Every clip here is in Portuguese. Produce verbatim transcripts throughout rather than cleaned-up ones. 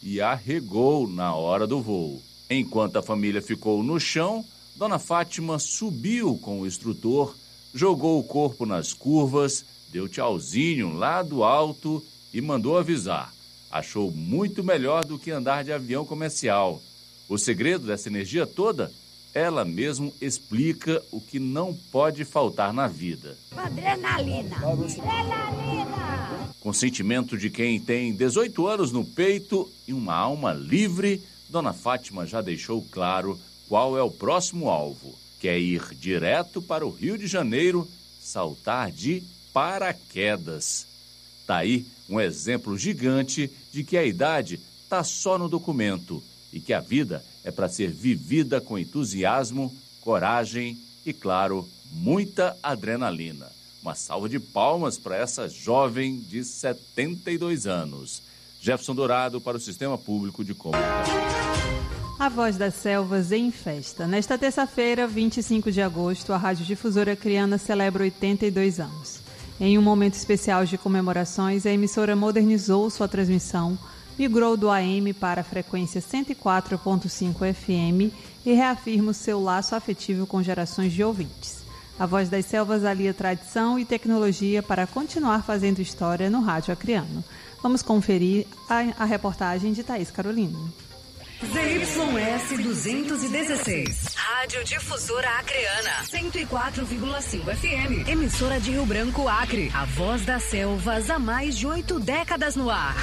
e arregou na hora do voo. Enquanto a família ficou no chão, Dona Fátima subiu com o instrutor, jogou o corpo nas curvas, deu tchauzinho lá do alto e mandou avisar. Achou muito melhor do que andar de avião comercial. O segredo dessa energia toda, ela mesmo explica o que não pode faltar na vida. Adrenalina. Adrenalina. Com sentimento de quem tem dezoito anos no peito e uma alma livre, Dona Fátima já deixou claro qual é o próximo alvo. Quer ir direto para o Rio de Janeiro, saltar de paraquedas. Tá aí um exemplo gigante de que a idade tá só no documento e que a vida é para ser vivida com entusiasmo, coragem e, claro, muita adrenalina. Uma salva de palmas para essa jovem de setenta e dois anos. Jefferson Dourado para o Sistema Público de Comunicação. A Voz das Selvas em festa. Nesta terça-feira, vinte e cinco de agosto, a Rádio Difusora Acreana celebra oitenta e dois anos. Em um momento especial de comemorações, a emissora modernizou sua transmissão, migrou do A M para a frequência cento e quatro ponto cinco F M e reafirma o seu laço afetivo com gerações de ouvintes. A Voz das Selvas alia tradição e tecnologia para continuar fazendo história no rádio acreano. Vamos conferir a, a reportagem de Thaís Carolino. Z Y S duzentos e dezesseis. Rádio Difusora Acreana. cento e quatro vírgula cinco F M. Emissora de Rio Branco, Acre. A Voz das Selvas há mais de oito décadas no ar.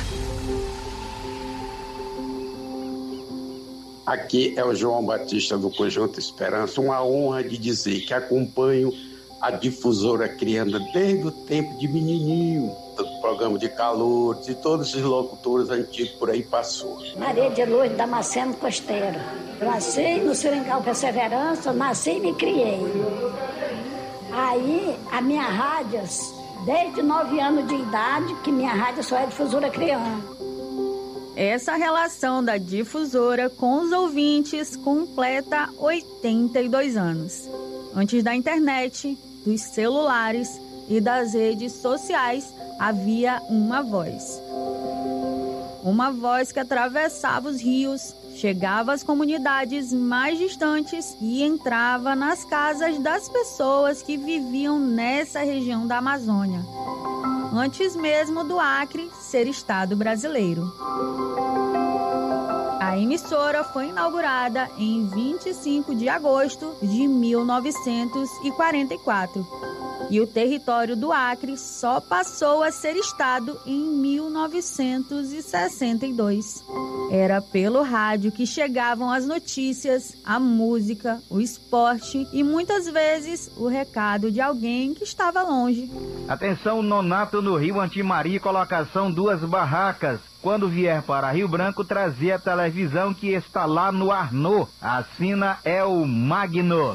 Aqui é o João Batista do Conjunto Esperança. Uma honra de dizer que acompanho a Difusora Acreana desde o tempo de menininho, do programa de calor, de todos os locutores antigos por aí passou. Maria de Luz Damasceno Costeiro. Nasci no Seringal Perseverança, nasci e me criei. Aí, a minha rádio, desde nove anos de idade, que minha rádio só é Difusora Acreana. Essa relação da difusora com os ouvintes completa oitenta e dois anos. Antes da internet, dos celulares e das redes sociais, havia uma voz. Uma voz que atravessava os rios, chegava às comunidades mais distantes e entrava nas casas das pessoas que viviam nessa região da Amazônia, antes mesmo do Acre ser estado brasileiro. A emissora foi inaugurada em vinte e cinco de agosto de mil novecentos e quarenta e quatro e o território do Acre só passou a ser estado em mil novecentos e sessenta e dois. Era pelo rádio que chegavam as notícias, a música, o esporte e muitas vezes o recado de alguém que estava longe. Atenção, nonato no Rio Antimaria, colocação duas barracas. Quando vier para Rio Branco, trazer a televisão que está lá no Arnaud. A sina é o Magno.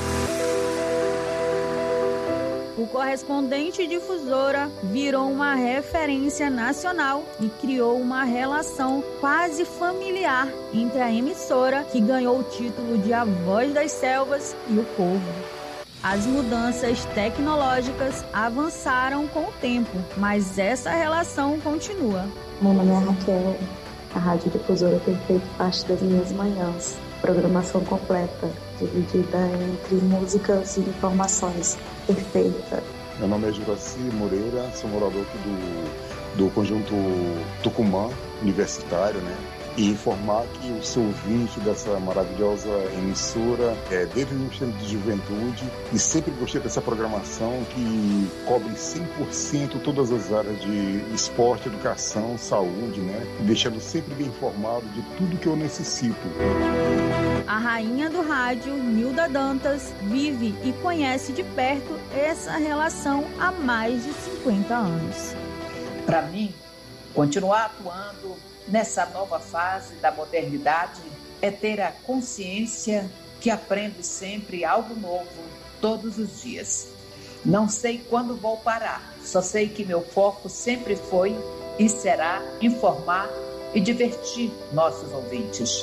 O correspondente difusora virou uma referência nacional e criou uma relação quase familiar entre a emissora, que ganhou o título de A Voz das Selvas, e o povo. As mudanças tecnológicas avançaram com o tempo, mas essa relação continua. Meu nome é Raquel. A Rádio Difusora tem feito parte das minhas manhãs. Programação completa, dividida entre músicas e informações. Perfeita. Meu nome é Juraci Moreira, sou morador aqui do, do conjunto Tucumã, universitário, né? E informar que eu sou ouvinte dessa maravilhosa emissora é, desde o meu tempo de juventude e sempre gostei dessa programação que cobre cem por cento todas as áreas de esporte, educação, saúde, né? Deixando sempre bem informado de tudo que eu necessito. A rainha do rádio, Nilda Dantas, vive e conhece de perto essa relação há mais de cinquenta anos. Para mim, continuar atuando nessa nova fase da modernidade é ter a consciência que aprendo sempre algo novo todos os dias. Não sei quando vou parar, só sei que meu foco sempre foi e será informar e divertir nossos ouvintes.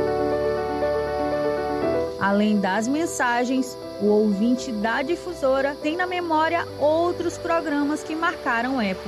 Além das mensagens, o ouvinte da difusora tem na memória outros programas que marcaram época.